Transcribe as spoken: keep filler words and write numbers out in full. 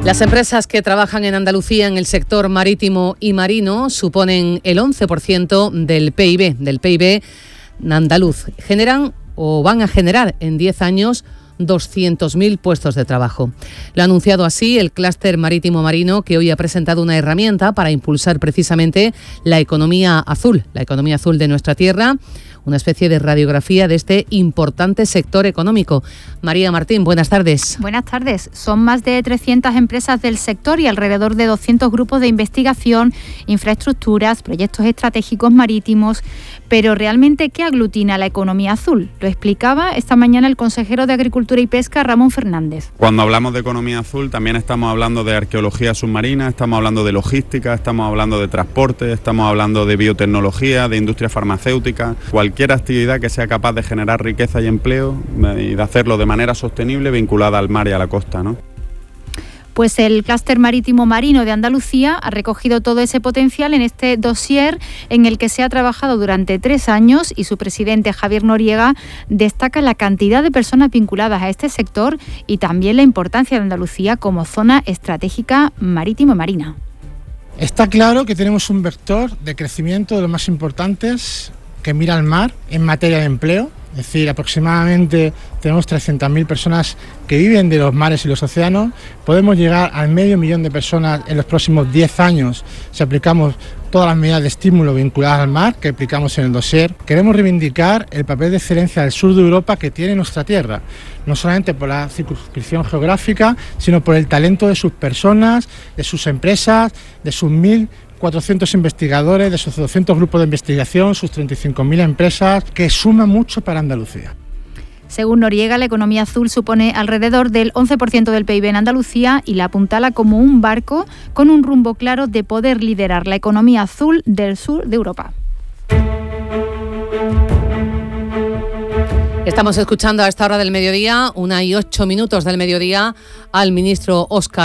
Las empresas que trabajan en Andalucía en el sector marítimo y marino suponen el once por ciento del P I B, del P I B andaluz. Generan o van a generar en diez años doscientos mil puestos de trabajo. Lo ha anunciado así el clúster marítimo marino, que hoy ha presentado una herramienta para impulsar precisamente la economía azul, la economía azul de nuestra tierra, una especie de radiografía de este importante sector económico. María Martín, buenas tardes. Buenas tardes. Son más de trescientas empresas del sector y alrededor de doscientos grupos de investigación, infraestructuras, proyectos estratégicos marítimos. Pero realmente, ¿qué aglutina la economía azul? Lo explicaba esta mañana el consejero de Agricultura y Pesca, Ramón Fernández. Cuando hablamos de economía azul también estamos hablando de arqueología submarina, estamos hablando de logística, estamos hablando de transporte, estamos hablando de biotecnología, de industria farmacéutica, cualquier actividad que sea capaz de generar riqueza y empleo y de hacerlo de manera sostenible vinculada al mar y a la costa, ¿no? Pues el clúster marítimo marino de Andalucía ha recogido todo ese potencial en este dossier en el que se ha trabajado durante tres años y su presidente, Javier Noriega, destaca la cantidad de personas vinculadas a este sector y también la importancia de Andalucía como zona estratégica marítimo y marina. Está claro que tenemos un vector de crecimiento de los más importantes que mira al mar en materia de empleo. Es decir, aproximadamente tenemos trescientas mil personas que viven de los mares y los océanos. Podemos llegar al medio millón de personas en los próximos diez años si aplicamos todas las medidas de estímulo vinculadas al mar que aplicamos en el dossier. Queremos reivindicar el papel de excelencia del sur de Europa que tiene nuestra tierra, no solamente por la circunscripción geográfica, sino por el talento de sus personas, de sus empresas, de sus mil cuatrocientos investigadores, de sus doscientos grupos de investigación, sus treinta y cinco mil empresas, que suma mucho para Andalucía. Según Noriega, la economía azul supone alrededor del once por ciento del P I B en Andalucía y la apuntala como un barco con un rumbo claro de poder liderar la economía azul del sur de Europa. Estamos escuchando a esta hora del mediodía, una y ocho minutos del mediodía, al ministro Óscar